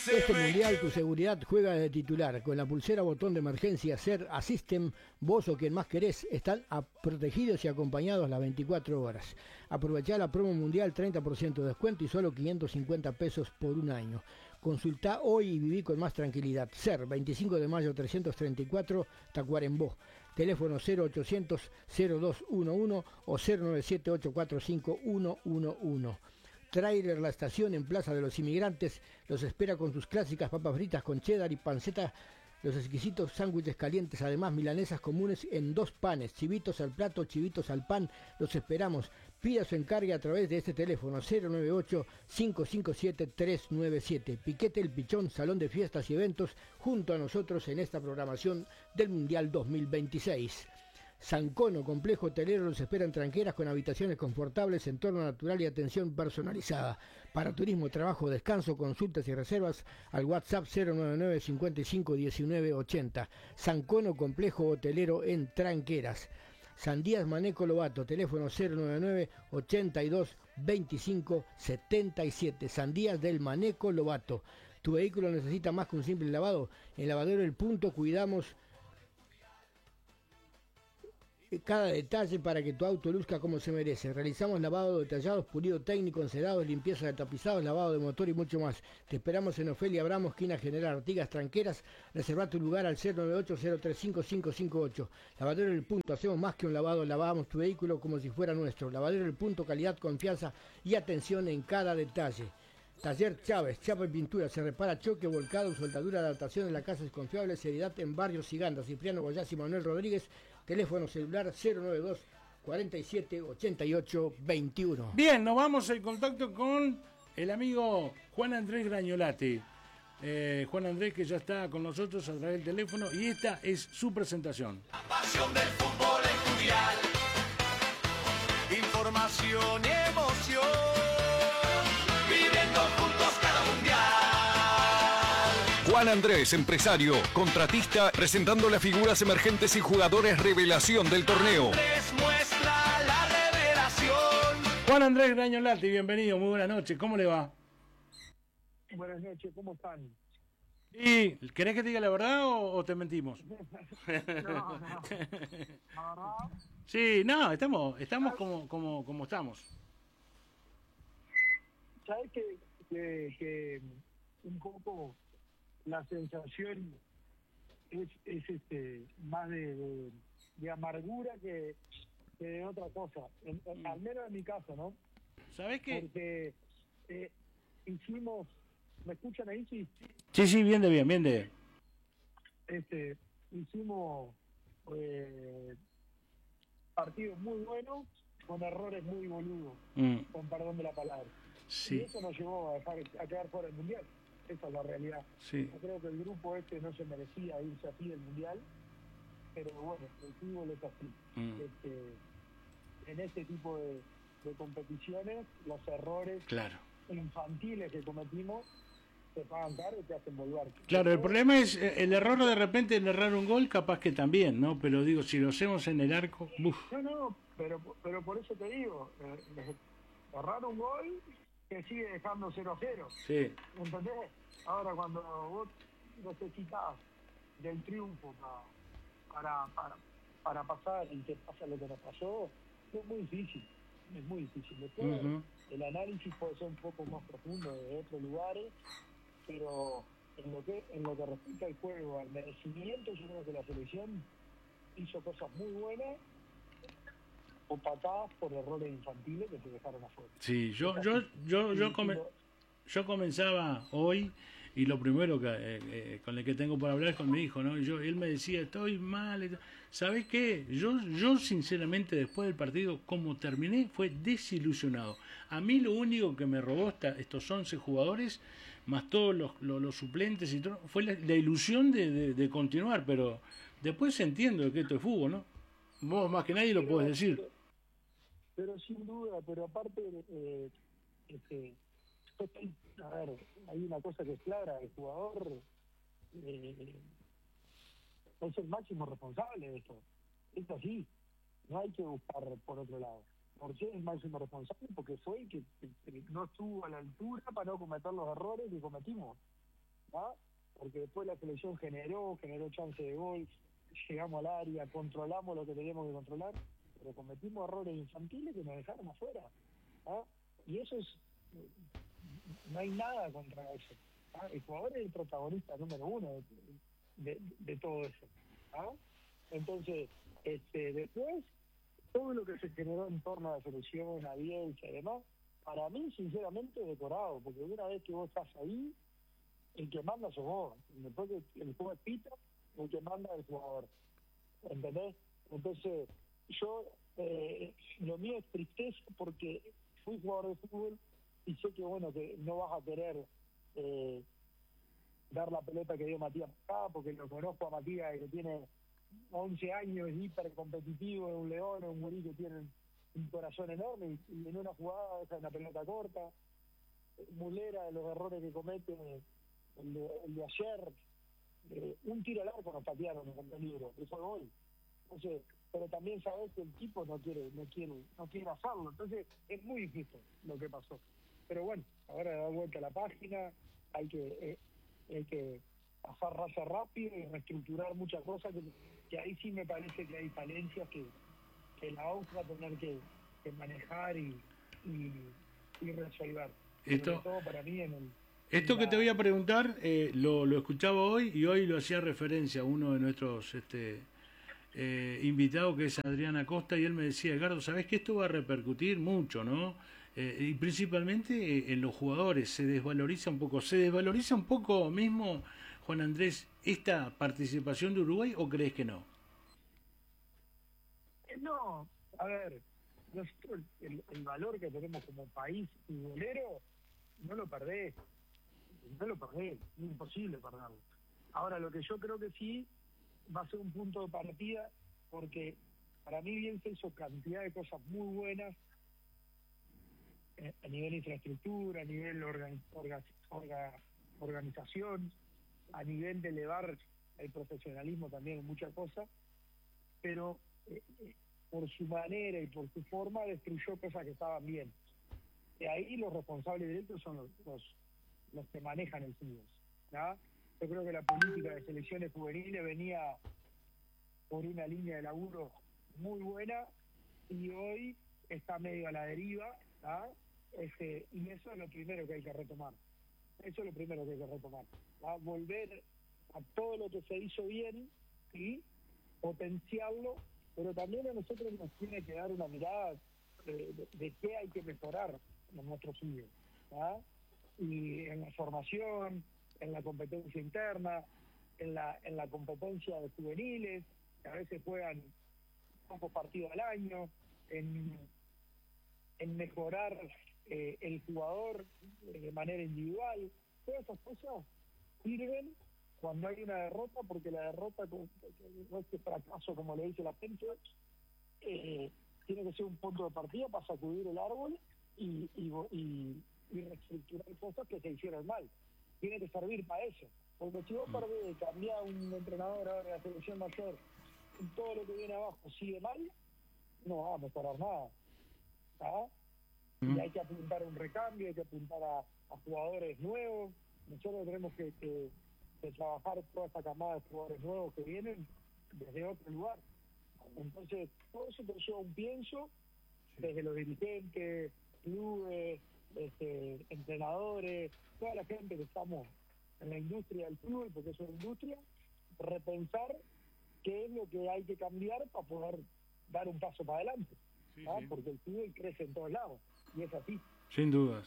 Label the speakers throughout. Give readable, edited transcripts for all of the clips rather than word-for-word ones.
Speaker 1: Este mundial tu seguridad juega de titular. Con la pulsera botón de emergencia SER Assistem, vos o quien más querés están protegidos y acompañados las 24 horas. Aprovechá la promo mundial, 30% de descuento y solo 550 pesos por un año. Consultá hoy y viví con más tranquilidad. SER, 25 de mayo 334, Tacuarembó. Teléfono 0800 0211 o 097 845 111. Trailer La Estación en Plaza de los Inmigrantes los espera con sus clásicas papas fritas con cheddar y panceta, los exquisitos sándwiches calientes, además milanesas comunes en 2 panes, chivitos al plato, chivitos al pan. Los esperamos. Pida su encargue a través de este teléfono 098-557-397. Piquete El Pichón, Salón de Fiestas y Eventos, junto a nosotros en esta programación del Mundial 2026. Sancono, complejo hotelero, los espera en Tranqueras con habitaciones confortables, entorno natural y atención personalizada. Para turismo, trabajo, descanso, consultas y reservas al WhatsApp 099 55 19 80. Sancono, complejo hotelero en Tranqueras. Sandías Maneco Lobato, teléfono 099 82 25 77. Sandías del Maneco Lobato. ¿Tu vehículo necesita más que un simple lavado? En Lavadero El Punto cuidamos cada detalle para que tu auto luzca como se merece. Realizamos lavado de tallados, pulido técnico, encerados, limpieza de tapizados, lavado de motor y mucho más. Te esperamos en Ofelia Abramo, esquina General Artigas, Tranqueras. Reserva tu lugar al 098-035-558. Lavadero El Punto, hacemos más que un lavado, lavamos tu vehículo como si fuera nuestro. Lavadero El Punto, calidad, confianza y atención en cada detalle. Taller Chávez, chapa y pintura, se repara choque, volcado, soldadura, adaptación en la casa es confiable, seriedad en Barrio Siganda, Cipriano Goyás y Manuel Rodríguez, teléfono celular 092 47 88 21.
Speaker 2: Bien, nos vamos en contacto con el amigo Juan Andrés Grañolati. Juan Andrés, que ya está con nosotros a través del teléfono, y esta es su presentación.
Speaker 3: La pasión del fútbol es mundial, información y emoción, viviendo juntos cada mundial.
Speaker 4: Juan Andrés, empresario, contratista, presentando las figuras emergentes y jugadores revelación del torneo.
Speaker 3: Andrés muestra la revelación.
Speaker 2: Juan Andrés Grañolati, bienvenido, muy buenas noches, ¿cómo le va?
Speaker 5: Buenas noches, ¿cómo están?
Speaker 2: ¿Y querés que te diga la verdad o te mentimos?
Speaker 5: No. La verdad,
Speaker 2: Sí, no, estamos como estamos.
Speaker 5: ¿sabes que un poco la sensación es más de amargura que de otra cosa? Al menos en mi caso, ¿no?
Speaker 2: ¿Sabés qué?
Speaker 5: Porque hicimos... ¿Me escuchan ahí? Sí.
Speaker 2: Sí, bien de bien.
Speaker 5: Hicimos partidos muy buenos con errores muy boludos, con perdón de la palabra. Y
Speaker 2: Sí,
Speaker 5: eso nos llevó a quedar fuera del Mundial. Esa es la realidad.
Speaker 2: sí.
Speaker 5: Yo creo que el grupo no se merecía irse así del Mundial, pero bueno, el fútbol es así. En este tipo de competiciones, los errores
Speaker 2: Claro.
Speaker 5: infantiles que cometimos te pagan caro y te hacen volver.
Speaker 2: Claro, el problema es el error de repente, el errar un gol, capaz que también, ¿no? Pero digo, si lo hacemos en el arco, ¡buf!
Speaker 5: No, pero por eso te digo, errar un gol que sigue dejando 0-0.
Speaker 2: Sí,
Speaker 5: ¿Entendés? Ahora cuando vos necesitas del triunfo para pasar y te pasa lo que nos pasó, es muy difícil. Después, el análisis puede ser un poco más profundo de otros lugares, pero en lo que respecta al juego, al merecimiento, yo creo que la selección hizo cosas muy buenas, opatadas por errores infantiles que se dejaron afuera.
Speaker 2: sí, yo comenzaba hoy y lo primero con el que tengo para hablar es con mi hijo, ¿no? Él me decía, estoy mal. ¿Sabés qué? Yo sinceramente después del partido, como terminé, fue desilusionado. A mí lo único que me robó estos 11 jugadores, más todos los suplentes y todo, fue la ilusión de continuar, pero después entiendo que esto es fútbol, ¿no? Vos más que nadie lo podés decir.
Speaker 5: Pero sin duda, pero aparte, a ver, hay una cosa que es clara, el jugador es el máximo responsable de esto. Es así, no hay que buscar por otro lado. ¿Por qué es el máximo responsable? Porque fue el que no estuvo a la altura para no cometer los errores que cometimos. ¿ah? Porque después la selección generó chance de gol, llegamos al área, controlamos lo que teníamos que controlar, pero cometimos errores infantiles que nos dejaron afuera, ¿ah? Y eso es, no hay nada contra eso, ¿ah? El jugador es el protagonista número uno de todo eso, ¿ah? Entonces, después, todo lo que se generó en torno a la selección, a Bielsa y demás, para mí, sinceramente, decorado, porque una vez que vos estás ahí, el que manda sos vos. Después que el juego es pita, el que manda es el jugador. ¿Entendés? Entonces, yo, lo mío es tristeza porque fui jugador de fútbol y sé que, bueno, que no vas a querer dar la pelota que dio Matías acá, porque lo conozco a Matías, que tiene 11 años, es hiper competitivo, es un león, es un gurí que tiene un corazón enorme y en una jugada deja una pelota corta. Mulera, de los errores que comete, el de ayer, un tiro al arco nos patearon en el peligro, que fue gol. Entonces, pero también sabes que el tipo no quiere hacerlo, entonces es muy difícil lo que pasó. Pero bueno, ahora da vuelta a la página, hay que pasar raza rápido y reestructurar muchas cosas que ahí sí me parece que hay falencias que la ONU va a tener que manejar y resolver. Sobre todo para mí
Speaker 2: Esto que te voy a preguntar, lo escuchaba hoy y hoy lo hacía referencia a uno de nuestros invitados, que es Adrián Acosta, y él me decía: Edgardo, ¿sabés que esto va a repercutir mucho, no? Y principalmente en los jugadores, se desvaloriza un poco mismo, Juan Andrés, esta participación de Uruguay, ¿o crees que no?
Speaker 5: No, a ver, nosotros el valor que tenemos como país futbolero no lo perdés, es imposible perderlo. Ahora, lo que yo creo que sí va a ser un punto de partida, porque para mí bien se hizo cantidad de cosas muy buenas a nivel infraestructura, a nivel organización, a nivel de elevar el profesionalismo también en muchas cosas, pero por su manera y por su forma destruyó cosas que estaban bien. Y ahí los responsables directos son los que manejan el fútbol, ¿no? Yo creo que la política de selecciones juveniles venía por una línea de laburo muy buena y hoy está medio a la deriva, ¿no? Y eso es lo primero que hay que retomar. ¿No? Volver a todo lo que se hizo bien y potenciarlo, pero también a nosotros nos tiene que dar una mirada de qué hay que mejorar en nuestro fútbol, ¿no? Y en la formación, en la competencia interna, en la competencia de juveniles, que a veces juegan pocos partidos al año, en mejorar el jugador de manera individual. Todas esas cosas sirven cuando hay una derrota, porque la derrota, no este fracaso como le dice la gente, tiene que ser un punto de partida para sacudir el árbol y reestructurar cosas que se hicieron mal. Tiene que servir para eso. Porque si vos perdés, cambiás un entrenador ahora de la selección mayor y todo lo que viene abajo sigue mal, no va a mejorar nada. ¿Ah? Y hay que apuntar a un recambio, hay que apuntar a jugadores nuevos. Nosotros tenemos que trabajar toda esta camada de jugadores nuevos que vienen desde otro lugar. Entonces, todo eso te lleva un pienso, desde los dirigentes, clubes, entrenadores, toda la gente que estamos en la industria del fútbol, porque es una industria, repensar qué es lo que hay que cambiar para poder dar un paso para adelante. Sí. Porque el fútbol crece en todos lados, y es así.
Speaker 2: Sin dudas.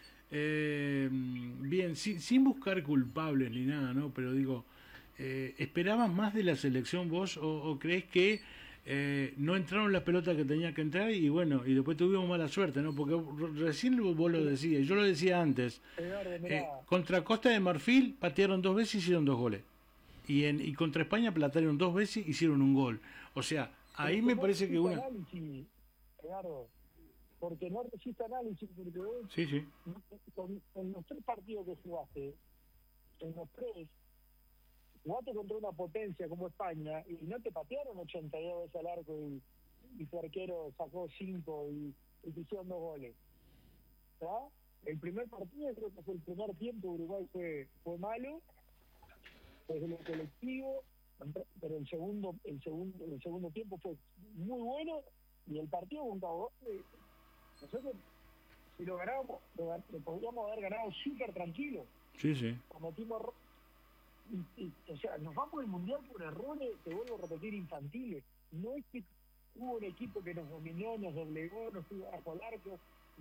Speaker 2: Bien, sin buscar culpables ni nada, ¿no? Pero digo, ¿esperabas más de la selección vos o crees que no entraron las pelotas que tenía que entrar y bueno, y después tuvimos mala suerte, ¿no? Porque recién vos lo decías, yo lo decía antes, contra Costa de Marfil patearon 2 veces y hicieron 2 goles. Y contra España patearon 2 veces y hicieron un gol. O sea, ahí me parece que una...
Speaker 5: Análisis, Edgardo, porque no resiste análisis, porque vos,
Speaker 2: sí.
Speaker 5: en los 3 partidos que jugaste, en los 3, jugaste contra una potencia como España y no te patearon 82 veces al arco y tu arquero sacó 5 y te hicieron 2 goles. ¿Verdad? El primer partido, creo que fue el primer tiempo, Uruguay fue malo, desde lo colectivo, pero el segundo tiempo fue muy bueno, y el partido con Cabo Verde, nosotros, si lo ganábamos, lo podríamos haber ganado súper tranquilo.
Speaker 2: Sí.
Speaker 5: Cometimos o sea, nos vamos del Mundial por errores, te vuelvo a repetir, infantiles. No es que hubo un equipo que nos dominó, nos doblegó, nos fue bajo el arco,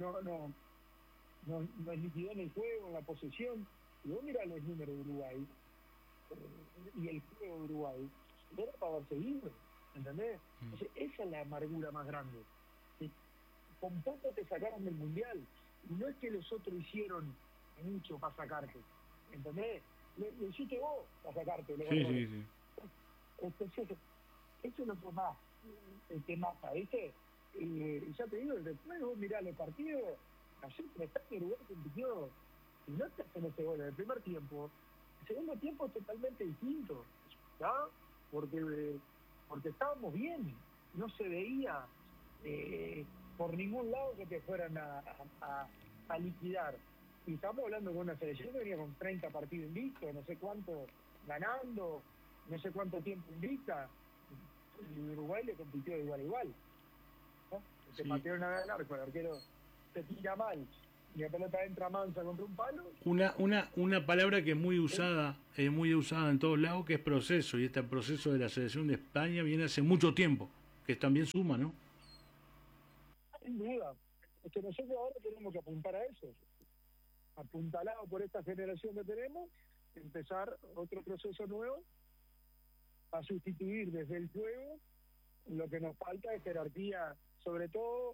Speaker 5: nos liquidó en el juego, en la posesión. Y vos mirá los números de Uruguay, y el juego de Uruguay, era para haber seguido, ¿entendés? O sea, esa es la amargura más grande. Con poco te sacaron del Mundial, y no es que los otros hicieron mucho para sacarte, ¿entendés? Lo hiciste vos para sacarte.
Speaker 2: Sí.
Speaker 5: Entonces, eso es lo que más, el que mata, ¿viste? Y ya te digo, después vos mirás los partidos, ayer Prestante Uruguay compitió, y no te hacen ese gol en el primer tiempo. El segundo tiempo es totalmente distinto, ¿ya? Porque estábamos bien, no se veía por ningún lado que te fueran a liquidar. Y estamos hablando de una selección que venía con 30 partidos invictos, no sé cuánto ganando, no sé cuánto tiempo invicta, y Uruguay le compitió de igual a igual, ¿no? Se pateó una vez al arco, el arquero se tira mal y la pelota entra mansa contra un palo.
Speaker 2: Una palabra que es muy usada en todos lados, que es proceso, y este proceso de la selección de España viene hace mucho tiempo, que también suma, ¿no?
Speaker 5: Sin duda, es que nosotros ahora tenemos que apuntar a eso, apuntalado por esta generación que tenemos, empezar otro proceso nuevo a sustituir desde el juego lo que nos falta es jerarquía, sobre todo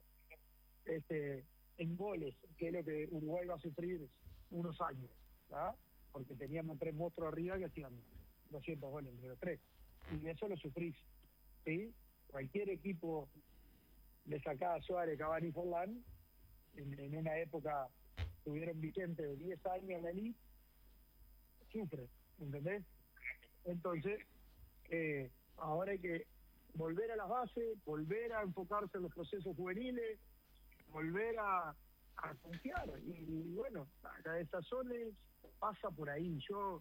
Speaker 5: en goles, que es lo que Uruguay va a sufrir unos años, ¿verdad? Porque teníamos 3 monstruos arriba que hacían 200 goles entre los 3, y eso lo sufrís, ¿sí? Cualquier equipo le sacaba a Suárez, Cavani y Forlán, en una época tuvieron vigente de 10 años en la elite, sufre, ¿entendés? Entonces, ahora hay que volver a las bases, volver a enfocarse en los procesos juveniles, volver a confiar. Y bueno, la Cabezazón pasa por ahí. Yo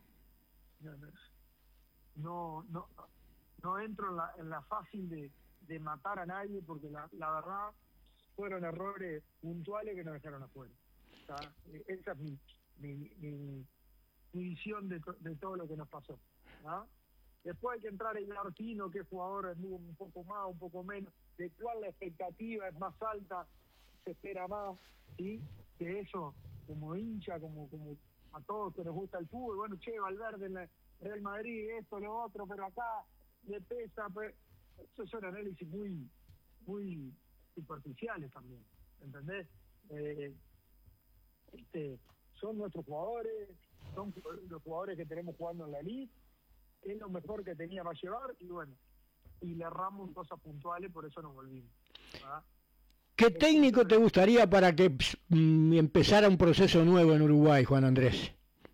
Speaker 5: no entro en la fácil de matar a nadie, porque la verdad fueron errores puntuales que nos dejaron afuera. O sea, esa es mi visión de todo lo que nos pasó, ¿no? Después hay que entrar en Artino, que es jugador un poco más, un poco menos, de cuál la expectativa es más alta, se espera más, ¿sí? Que eso, como hincha, como a todos que nos gusta el fútbol, bueno, Valverde en el Real Madrid, esto, lo otro, pero acá le pesa, pues, eso son análisis muy superficiales también, ¿entendés? Son nuestros jugadores, son los jugadores que tenemos jugando en la Liga, es lo mejor que tenía para llevar, y bueno, y le erramos cosas puntuales, por eso nos volvimos, ¿verdad?
Speaker 1: ¿Qué técnico te gustaría para que empezara un proceso nuevo en Uruguay, Juan Andrés?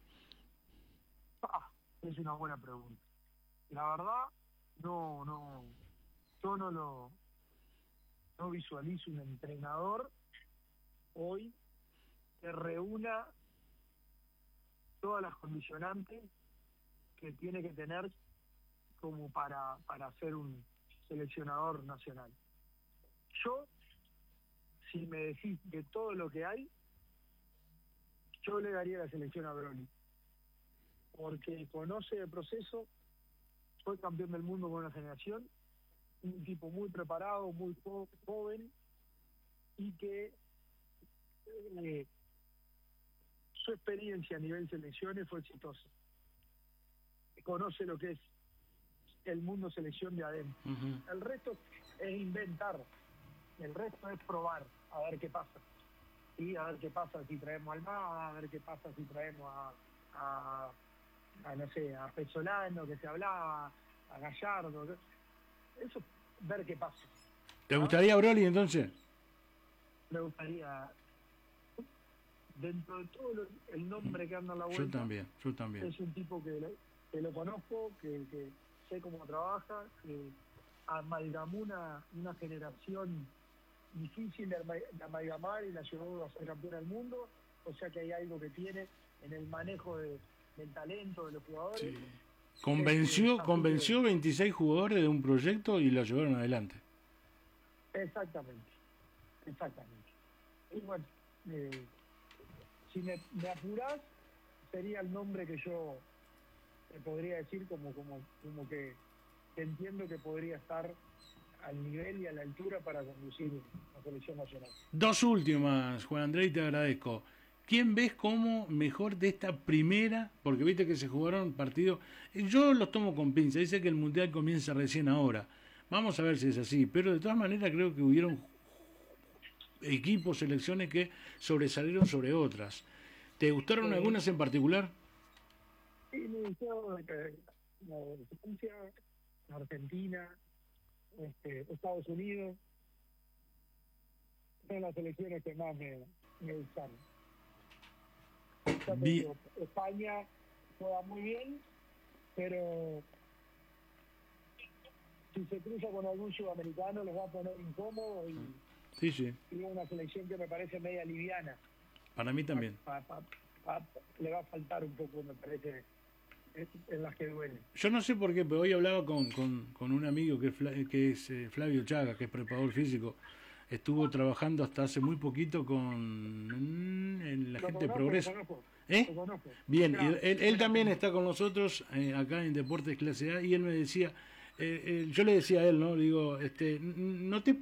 Speaker 5: Es una buena pregunta. La verdad, yo no visualizo un entrenador hoy que reúna todas las condicionantes que tiene que tener como para ser un seleccionador nacional. Yo, si me decís de todo lo que hay, yo le daría la selección a Broly, porque conoce el proceso, fue campeón del mundo con una generación, un tipo muy preparado, muy joven, y que su experiencia a nivel selecciones fue exitosa. Conoce lo que es el mundo selección de adentro. El resto es inventar, el resto es probar, a ver qué pasa. ¿Sí? A ver qué pasa si traemos a Almada, a ver qué pasa si traemos a no sé, a Pesolano, que se hablaba, a Gallardo. Eso, ver qué pasa.
Speaker 2: ¿Te gustaría Broly entonces?
Speaker 5: Me gustaría, dentro de todo el nombre que anda en la vuelta.
Speaker 2: Yo también.
Speaker 5: Es un tipo que lo conozco, que sé cómo trabaja, que amalgamó una generación difícil de amalgamar y la llevó a ser campeona del mundo, o sea que hay algo que tiene en el manejo del talento de los jugadores.
Speaker 2: Sí. Convenció 26 jugadores de un proyecto y lo llevaron adelante.
Speaker 5: Exactamente. Y bueno, si me apurás, sería el nombre que yo te podría decir como que entiendo que podría estar al nivel y a la altura para conducir la selección nacional.
Speaker 2: Dos últimas, Juan Andrés, y te agradezco. ¿Quién ves como mejor de esta primera? Porque viste que se jugaron partidos. Yo los tomo con pinza. Dice que el Mundial comienza recién ahora. Vamos a ver si es así. Pero de todas maneras creo que hubieron equipos, selecciones que sobresalieron sobre otras. ¿Te gustaron algunas en particular?
Speaker 5: Sí, me gustó la Francia, Argentina, Estados Unidos. Son las selecciones que más me gustaron. España juega muy bien, pero si se cruza con algún sudamericano les va a poner incómodo y
Speaker 2: Sí.
Speaker 5: es una selección que me parece media liviana.
Speaker 2: Para mí también.
Speaker 5: Le va a faltar un poco, me parece, en las que duelen.
Speaker 2: Yo no sé por qué, pero hoy hablaba con un amigo que es Flavio Chaga, que es preparador físico. Estuvo trabajando hasta hace muy poquito con la gente de Progreso.
Speaker 5: Lo conozco.
Speaker 2: Bien, y él también está con nosotros acá en Deportes Clase A, y él me decía, yo le decía a él, ¿no? Digo, no te